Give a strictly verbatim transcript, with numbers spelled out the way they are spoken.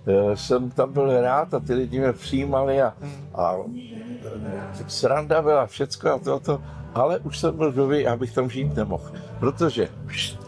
jsem tam byl rád a ty lidi mě přijímali a, a sranda byla všecko a toto, ale už jsem byl dový, abych tam žít nemohl, protože